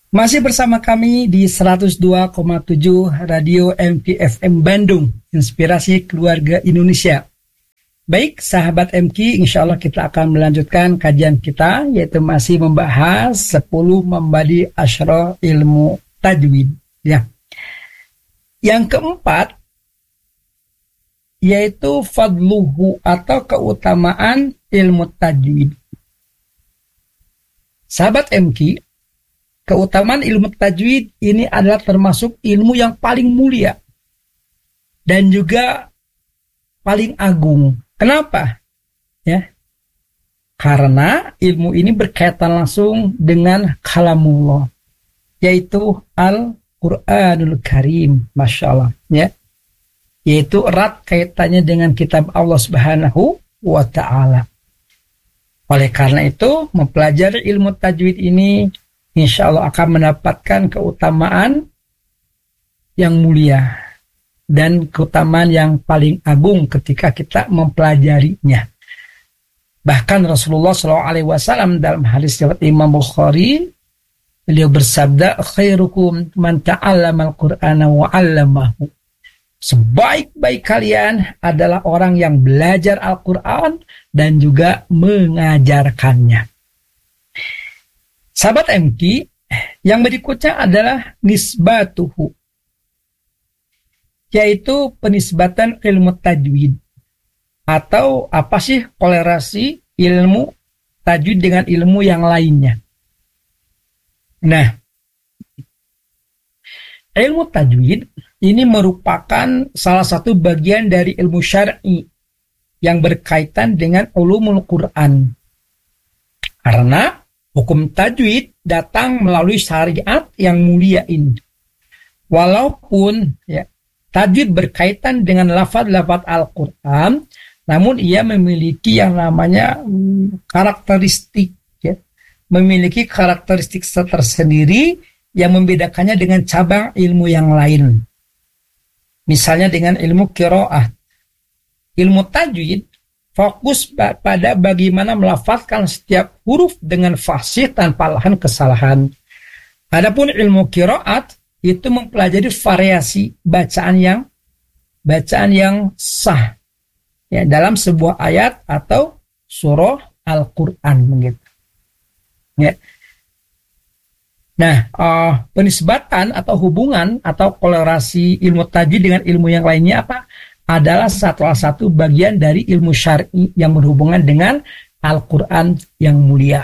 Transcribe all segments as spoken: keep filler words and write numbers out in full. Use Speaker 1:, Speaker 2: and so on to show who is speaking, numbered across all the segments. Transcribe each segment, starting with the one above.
Speaker 1: Masih bersama kami di seratus dua koma tujuh Radio M K F M Bandung, Inspirasi Keluarga Indonesia. Baik, sahabat M K, insya Allah kita akan melanjutkan kajian kita, yaitu masih membahas sepuluh membadi asyra ilmu tajwid. Ya. Yang keempat, yaitu fadluhu atau keutamaan ilmu tajwid. Sahabat M K, keutamaan ilmu tajwid ini adalah termasuk ilmu yang paling mulia dan juga paling agung. Kenapa? Ya. Karena ilmu ini berkaitan langsung dengan kalamullah, yaitu Al-Qur'anul Karim, Masya Allah. Ya. Yaitu erat kaitannya dengan kitab Allah Subhanahu wa Ta'ala. Oleh karena itu, mempelajari ilmu tajwid ini insya Allah akan mendapatkan keutamaan yang mulia dan keutamaan yang paling agung ketika kita mempelajarinya. Bahkan Rasulullah shallallahu alaihi wasallam dalam hadis riwayat Imam Bukhari, beliau bersabda, khairukum man ta'allama al-Qur'ana wa 'allamahu. Sebaik-baik kalian adalah orang yang belajar Al-Quran dan juga mengajarkannya. Sahabat M K, yang berikutnya adalah nisbatuhu, yaitu penisbatan ilmu tajwid. Atau apa sih kolerasi ilmu tajwid dengan ilmu yang lainnya? Nah, ilmu tajwid ini merupakan salah satu bagian dari ilmu syar'i yang berkaitan dengan ulumul Quran. Karena hukum tajwid datang melalui syariat yang mulia ini. Walaupun ya, tajwid berkaitan dengan lafaz-lafaz Al-Quran, namun ia memiliki yang namanya hmm, karakteristik, ya, memiliki karakteristik tersendiri yang membedakannya dengan cabang ilmu yang lain. Misalnya dengan ilmu qiraah. Ilmu tajwid fokus pada bagaimana melafazkan setiap huruf dengan fasih tanpa lahan kesalahan. Adapun ilmu qiraat itu mempelajari variasi bacaan yang bacaan yang sah ya, dalam sebuah ayat atau surah Al-Qur'an begitu. Ya. Nah, uh, penisbatan atau hubungan atau kolerasi ilmu tajwid dengan ilmu yang lainnya apa? Adalah salah satu bagian dari ilmu syar'i yang berhubungan dengan Al-Quran yang mulia.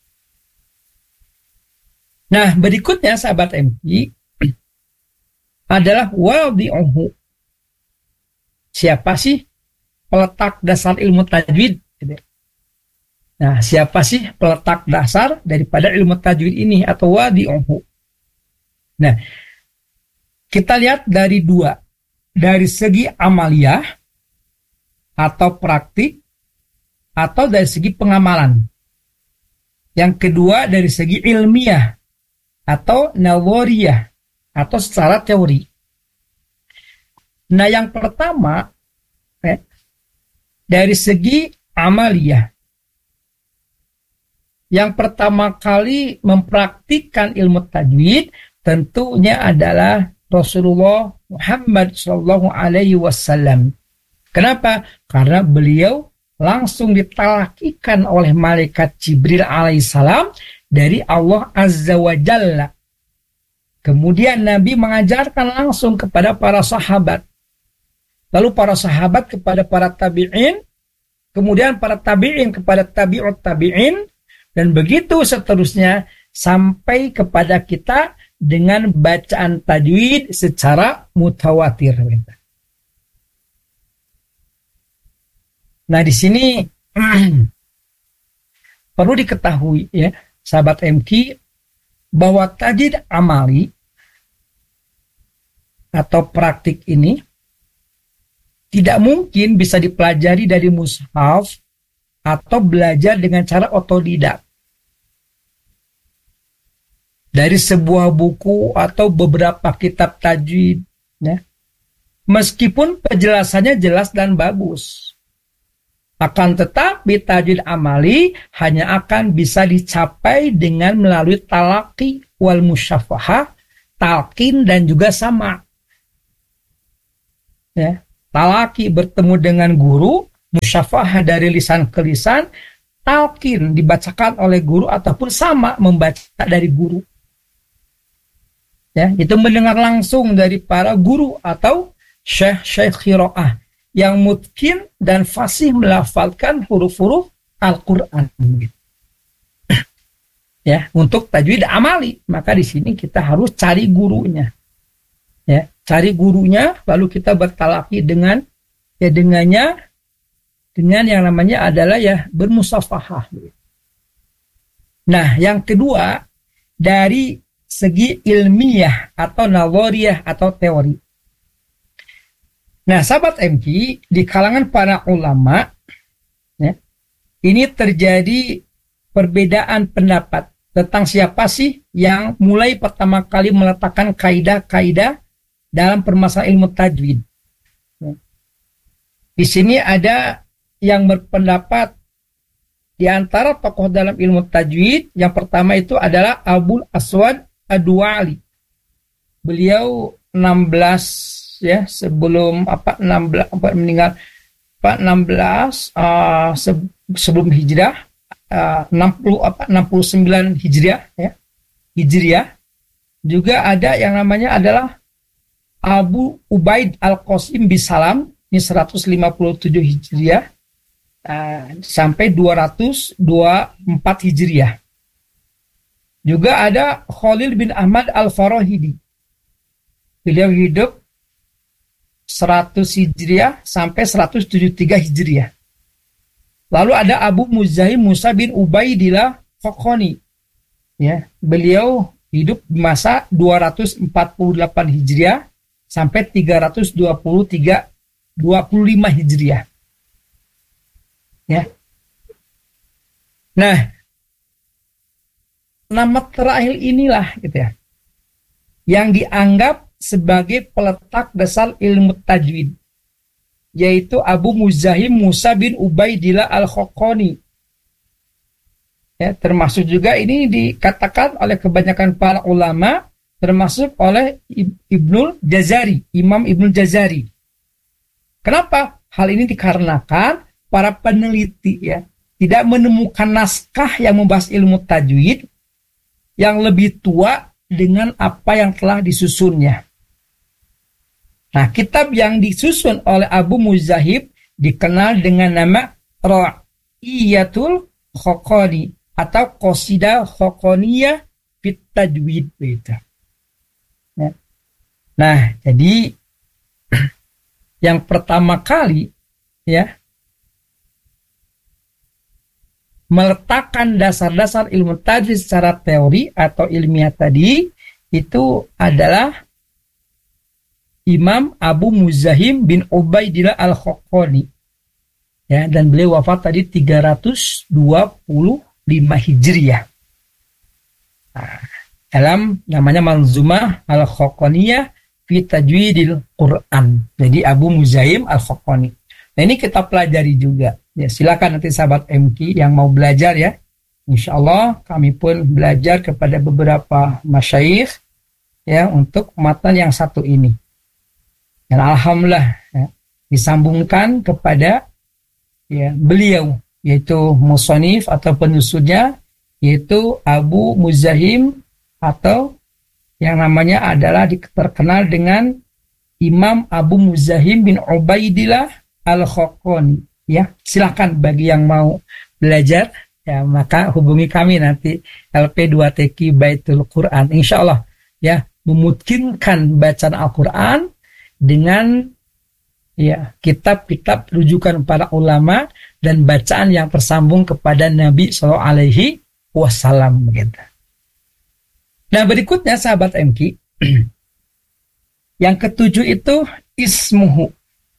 Speaker 1: Nah, berikutnya sahabat M K adalah wadi'uhu. Siapa sih peletak dasar ilmu tajwid? Nah, siapa sih peletak dasar daripada ilmu tajwid ini atau wadi'uhu? Nah, kita lihat dari dua. Dari segi amaliyah atau praktik, atau dari segi pengamalan. Yang kedua dari segi ilmiah atau nawariyah atau secara teori. Nah, yang pertama eh, dari segi amaliyah. Yang pertama kali mempraktikkan ilmu tajwid tentunya adalah Rasulullah Muhammad Shallallahu Alaihi Wasallam. Kenapa? Karena beliau langsung ditalakikan oleh malaikat Jibril alaihissalam dari Allah Azza wa Jalla. Kemudian Nabi mengajarkan langsung kepada para sahabat. Lalu para sahabat kepada para tabi'in. Kemudian para tabi'in kepada tabi'ut tabi'in. Dan begitu seterusnya sampai kepada kita dengan bacaan tajwid secara mutawatir. Nah, di sini perlu diketahui ya, sahabat M K, bahwa tajwid amali atau praktik ini tidak mungkin bisa dipelajari dari mushaf atau belajar dengan cara otodidak. Dari sebuah buku atau beberapa kitab tajwid, ya. Meskipun penjelasannya jelas dan bagus, akan tetapi tajwid amali hanya akan bisa dicapai dengan melalui talaki wal musyafahah, talqin dan juga sama. Ya, talaki bertemu dengan guru, musyafahah dari lisan ke lisan, talqin dibacakan oleh guru ataupun sama membaca dari guru. Ya, itu mendengar langsung dari para guru atau syekh-syekh qiraah yang mutqin dan fasih melafalkan huruf-huruf Al-Qur'an. Ya, untuk tajwid amali, maka di sini kita harus cari gurunya. Ya, cari gurunya, lalu kita bertalaki dengan ya dengannya dengan yang namanya adalah ya bermusafahah. Nah, yang kedua dari segi ilmiah atau nawariyah atau teori. Nah, sahabat M K, di kalangan para ulama ya, ini terjadi perbedaan pendapat tentang siapa sih yang mulai pertama kali meletakkan kaidah-kaidah dalam permasalahan ilmu tajwid. Di sini ada yang berpendapat di antara tokoh dalam ilmu tajwid, yang pertama itu adalah Abul Aswad Ad-Du'ali. Beliau enam belas ya sebelum apa enam belas apa meninggal apa enam belas uh, se, sebelum hijrah, uh, enam puluh apa enam puluh sembilan hijriah ya. Hijriah. Juga ada yang namanya adalah Abu Ubaid Al-Qasim Bisalam, ini seratus lima puluh tujuh Hijriah uh, sampai dua ratus dua puluh empat Hijriah. Juga ada Khalil bin Ahmad Al-Farahidi. Beliau hidup seratus Hijriah sampai seratus tujuh puluh tiga Hijriah. Lalu ada Abu Muzahim Musa bin Ubaidillah Khokhoni. Ya, beliau hidup di masa dua ratus empat puluh delapan Hijriah sampai tiga ratus dua puluh tiga dua puluh lima Hijriah. Ya. Nah, nama terakhir inilah gitu ya, yang dianggap sebagai peletak dasar ilmu tajwid, yaitu Abu Muzahim Musa bin Ubaidillah Al-Khokhoni. Ya, termasuk juga ini dikatakan oleh kebanyakan para ulama, termasuk oleh Ibnul Jazari, Imam Ibnul Jazari. Kenapa? Hal ini dikarenakan para peneliti ya tidak menemukan naskah yang membahas ilmu tajwid yang lebih tua dengan apa yang telah disusunnya. Nah, kitab yang disusun oleh Abu Muzahib dikenal dengan nama Ra'iyatul Khokhoni atau Qasidah Khokhoniyah fit Tajwid. Ya. Nah, jadi yang pertama kali ya meletakkan dasar-dasar ilmu tajwid secara teori atau ilmiah tadi itu adalah Imam Abu Muzahim bin Ubaidillah Al-Khokhoni. Ya, dan beliau wafat tadi tiga ratus dua puluh lima Hijriah. Nah, dalam namanya Manzumah Al-Khokhoniyah fi Tajwidil Quran. Jadi Abu Muzahim Al-Khokhoni. Nah, ini kita pelajari juga. Ya, silakan nanti sahabat M K yang mau belajar ya. Insya Allah kami pun belajar kepada beberapa masyayikh ya untuk matan yang satu ini. Dan alhamdulillah ya, disambungkan kepada ya beliau, yaitu musonif atau penulisnya, yaitu Abu Muzahim atau yang namanya adalah terkenal dengan Imam Abu Muzahim bin Ubaidillah Al-Khokhoni. Ya, silakan bagi yang mau belajar ya, maka hubungi kami nanti L P dua T Q Baitul Quran. Insya Allah ya memungkinkan bacaan Al-Quran dengan ya kitab-kitab rujukan para ulama dan bacaan yang tersambung kepada Nabi Shallallahu Alaihi Wasallam begitu. Nah, berikutnya sahabat M K yang ketujuh itu ismuhu,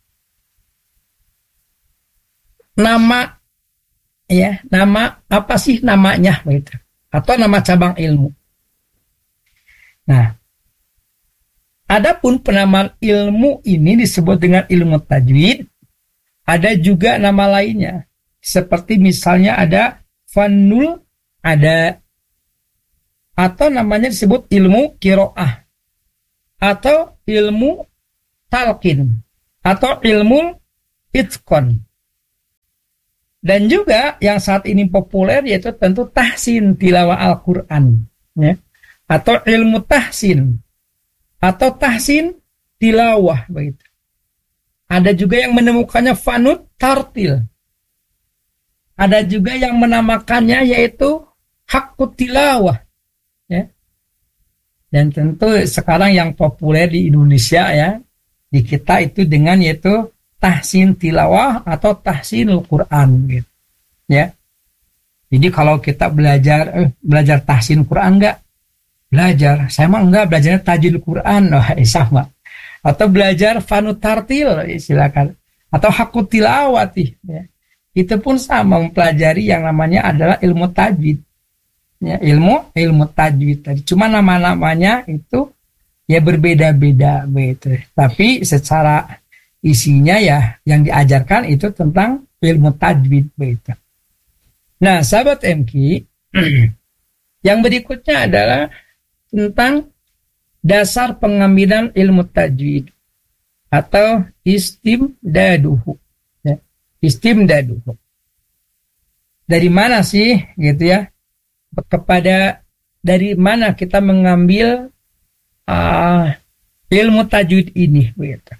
Speaker 1: nama ya, nama apa sih namanya begitu, atau nama cabang ilmu. Nah, adapun penamaan ilmu ini disebut dengan ilmu tajwid. Ada juga nama lainnya, seperti misalnya ada fanul, ada atau namanya disebut ilmu qiraah atau ilmu talqin atau ilmu itqan. Dan juga yang saat ini populer yaitu tentu tahsin tilawah Al-Qur'an, ya. Atau ilmu tahsin atau tahsin tilawah begitu. Ada juga yang menemukannya fanut tartil. Ada juga yang menamakannya yaitu haqqut tilawah, ya. Dan tentu sekarang yang populer di Indonesia, ya, di kita itu dengan yaitu tahsin tilawah atau tahsinul Quran, gitu, ya. Jadi kalau kita belajar eh, belajar tahsin Quran enggak? Belajar. Saya mah enggak, belajarnya tajwid Quran. Oh, eh, sama. Atau belajar fanut tartil, eh, silakan. Atau haqqut tilawati, ya. Itu pun sama, mempelajari yang namanya adalah ilmu tajwid. Ya, ilmu ilmu tajwid tadi. Cuma nama-namanya itu ya berbeda-beda begitu. Tapi secara isinya ya yang diajarkan itu tentang ilmu tajwid begitu. Nah, sahabat M Q, yang berikutnya adalah tentang dasar pengambilan ilmu tajwid atau istimdaduhu, ya. Istimdaduhu. Dari mana sih gitu ya? Kepada dari mana kita mengambil uh, ilmu tajwid ini begitu.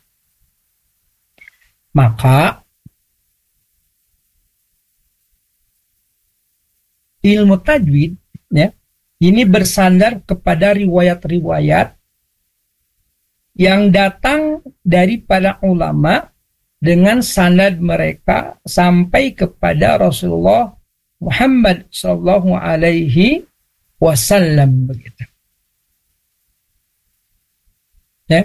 Speaker 1: Maka ilmu tajwid, ya, ini bersandar kepada riwayat-riwayat yang datang dari para ulama dengan sanad mereka sampai kepada Rasulullah Muhammad sallallahu alaihi wasallam begitu. Ya.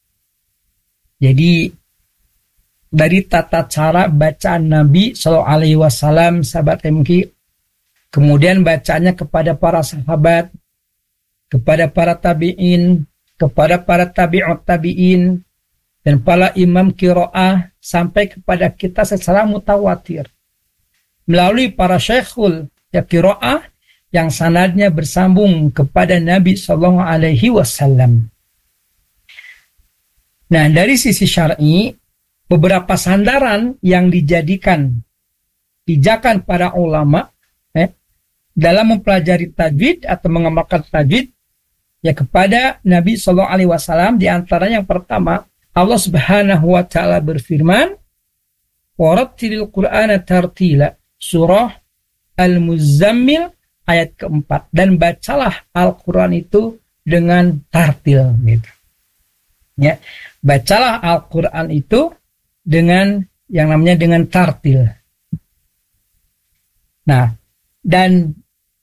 Speaker 1: Jadi dari tata cara bacaan Nabi sallallahu alaihi wasallam, sahabat M Q, kemudian bacaannya kepada para sahabat, kepada para tabi'in, kepada para tabi'ut tabi'in, dan para imam qiraah sampai kepada kita secara mutawatir melalui para syekhul ya qiraah yang sanadnya bersambung kepada Nabi sallallahu alaihi wasallam. Nah, dari sisi syar'i, beberapa sandaran yang dijadikan pijakan para ulama eh, dalam mempelajari tajwid atau mengamalkan tajwid ya kepada Nabi sallallahu alaihi wasallam, di antara yang pertama, Allah Subhanahu wa taala berfirman, "Warattilil Qur'ana tartila." Surah Al-Muzammil ayat keempat, dan bacalah Al-Quran itu dengan tartil gitu. Ya, bacalah Al-Quran itu dengan yang namanya dengan tartil. Nah, dan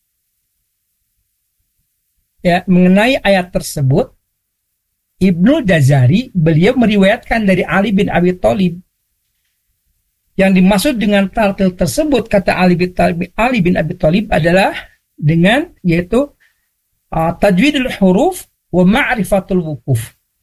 Speaker 1: ya mengenai ayat tersebut, Ibnu Jazari beliau meriwayatkan dari Ali bin Abi Thalib. Yang dimaksud dengan tartil tersebut, kata Ali bin, Ali bin Abi Thalib, adalah dengan yaitu uh, tajwidul huruf wa ma'rifatul wukuf.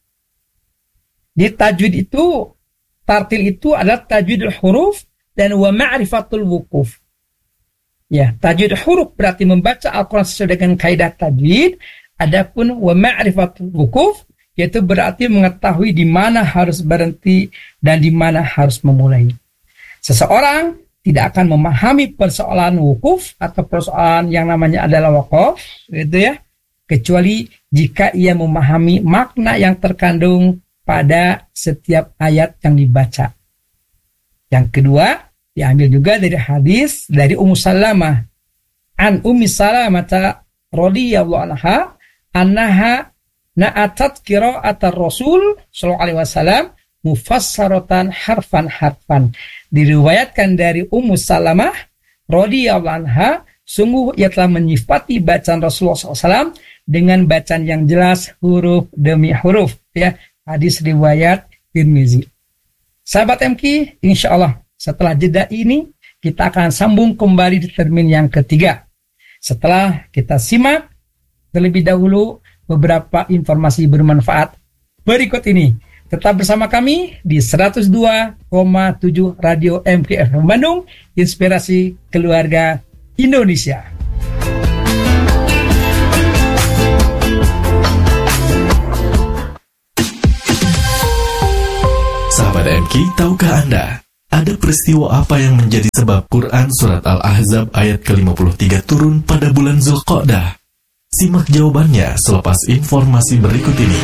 Speaker 1: Di tajwid itu, tartil itu adalah tajwidul huruf dan wa ma'rifatul wukuf. Ya, tajwid huruf berarti membaca Al-Quran sesuai dengan kaidah tajwid. Adapun wa ma'rifatul wukuf yaitu berarti mengetahui di mana harus berhenti dan di mana harus memulai. Seseorang tidak akan memahami persoalan wukuf atau persoalan yang namanya adalah wakaf, gitu ya, kecuali jika ia memahami makna yang terkandung pada setiap ayat yang dibaca. Yang kedua, diambil juga dari hadis dari Ummu Salamah. An Ummi Salamah radhiyallahu anha annaha na'atat qira'at ar-Rasul sallallahu alaihi wasallam mufassaratan harfan harfan. Diriwayatkan dari Ummu Salamah radhiyallahu anha, sungguh ia telah menyifati bacaan Rasulullah shallallahu alaihi wasallam dengan bacaan yang jelas huruf demi huruf, ya. Hadis riwayat Tirmizi. Sahabat M Q, insya Allah setelah jeda ini kita akan sambung kembali di termin yang ketiga. Setelah kita simak terlebih dahulu beberapa informasi bermanfaat berikut ini. Tetap bersama kami di seratus dua koma tujuh Radio M Q F M Bandung, inspirasi keluarga Indonesia.
Speaker 2: M K, tahukah Anda, ada peristiwa apa yang menjadi sebab Quran Surat Al-Ahzab ayat ke lima puluh tiga turun pada bulan Zulqa'dah? Simak jawabannya selepas informasi berikut ini.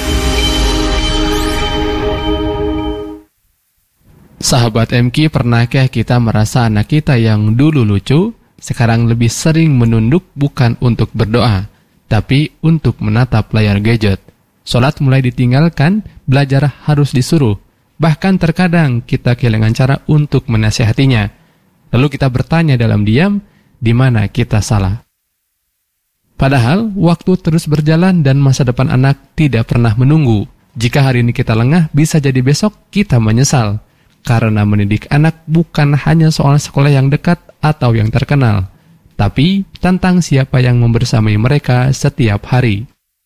Speaker 3: Sahabat M K, pernahkah kita merasa anak kita yang dulu lucu, sekarang lebih sering menunduk bukan untuk berdoa, tapi untuk menatap layar gadget? Sholat mulai ditinggalkan, belajar harus disuruh. Bahkan terkadang kita kehilangan cara untuk menasihatinya. Lalu kita bertanya dalam diam, di mana kita salah? Padahal, waktu terus berjalan dan masa depan anak tidak pernah menunggu. Jika hari ini kita lengah, bisa jadi besok kita menyesal. Karena mendidik anak bukan hanya soal sekolah yang dekat atau yang terkenal, tapi tentang siapa yang membersamai mereka setiap hari.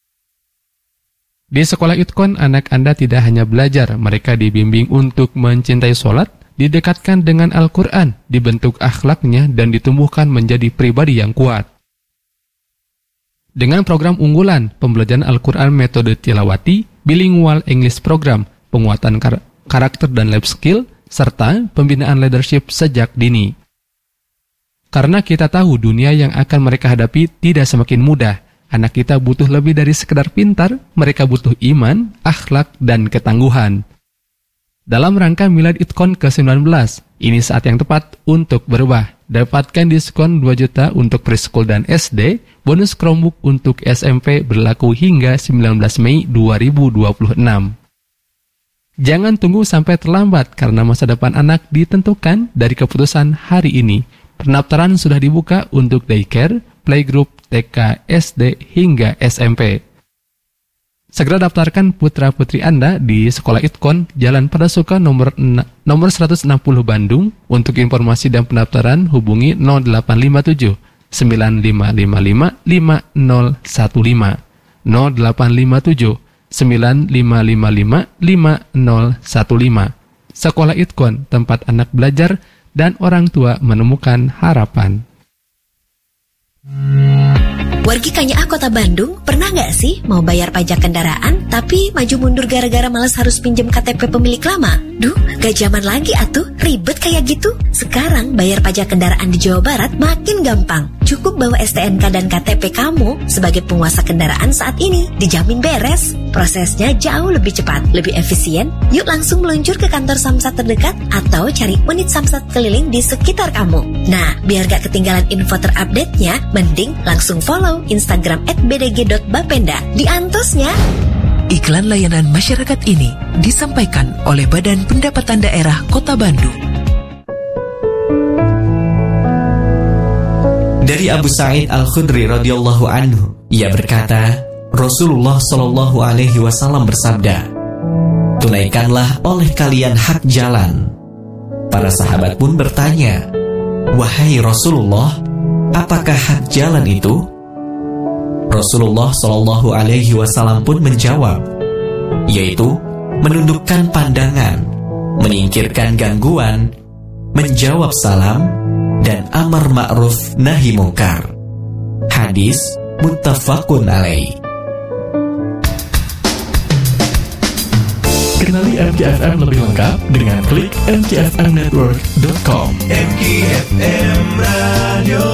Speaker 3: Di sekolah Itkon, anak Anda tidak hanya belajar, mereka dibimbing untuk mencintai sholat, didekatkan dengan Al-Quran, dibentuk akhlaknya, dan ditumbuhkan menjadi pribadi yang kuat. Dengan program unggulan, pembelajaran Al-Quran metode tilawati, bilingual English program, penguatan kar- karakter dan life skill, serta pembinaan leadership sejak dini. Karena kita tahu dunia yang akan mereka hadapi tidak semakin mudah, anak kita butuh lebih dari sekedar pintar, mereka butuh iman, akhlak, dan ketangguhan. Dalam rangka Milad Itkon ke sembilan belas, ini saat yang tepat untuk berubah. Dapatkan diskon dua juta untuk preschool dan S D, bonus Chromebook untuk S M P berlaku hingga sembilan belas Mei dua ribu dua puluh enam. Jangan tunggu sampai terlambat karena masa depan anak ditentukan dari keputusan hari ini. Pendaftaran sudah dibuka untuk daycare, playgroup, T K, S D, hingga S M P. Segera daftarkan putra-putri Anda di Sekolah Itkon, Jalan Padasuka nomor, nomor seratus enam puluh Bandung. Untuk informasi dan pendaftaran hubungi nol delapan lima tujuh sembilan lima lima lima lima nol satu lima nol delapan lima tujuh sembilan lima lima lima lima nol satu lima. Sekolah Itkon, tempat anak belajar dan orang tua menemukan harapan.
Speaker 4: Wargi Kanyaah Kota Bandung, pernah nggak sih mau bayar pajak kendaraan tapi maju mundur gara-gara malas harus pinjam K T P pemilik lama? Duh, gak zaman lagi atuh, ribet kayak gitu. Sekarang bayar pajak kendaraan di Jawa Barat makin gampang. Cukup bawa S T N K dan K T P kamu sebagai penguasa kendaraan saat ini, dijamin beres. Prosesnya jauh lebih cepat, lebih efisien. Yuk langsung meluncur ke kantor Samsat terdekat atau cari unit Samsat keliling di sekitar kamu. Nah, biar gak ketinggalan info terupdate-nya, mending langsung follow Instagram at b d g dot bapenda. Diantosnya.
Speaker 5: Iklan layanan masyarakat ini disampaikan oleh Badan Pendapatan Daerah Kota Bandung.
Speaker 6: Dari Abu Sa'id Al-Khudri radhiyallahu anhu, ia berkata, Rasulullah shallallahu alaihi wasallam bersabda, tunaikanlah oleh kalian hak jalan. Para sahabat pun bertanya, wahai Rasulullah, apakah hak jalan itu? Rasulullah shallallahu alaihi wasallam pun menjawab, yaitu menundukkan pandangan, menyingkirkan gangguan, menjawab salam, dan amar ma'ruf nahi mungkar. Hadis muttafaqun alaih.
Speaker 2: Kenali M K F M lebih lengkap dengan klik m k f m network dot com.
Speaker 7: M K F M Radio.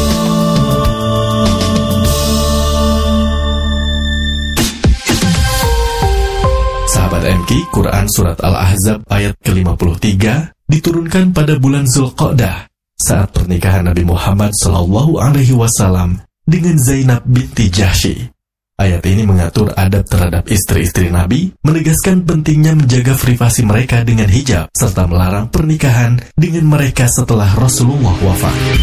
Speaker 2: Sahabat M K, Quran Surat Al-Ahzab ayat ke lima puluh tiga diturunkan pada bulan Zulqa'dah saat pernikahan Nabi Muhammad shallallahu alaihi wasallam dengan Zainab binti Jahsy. Ayat ini mengatur adab terhadap istri-istri Nabi, menegaskan pentingnya menjaga privasi mereka dengan hijab, serta melarang pernikahan dengan mereka setelah Rasulullah wafat.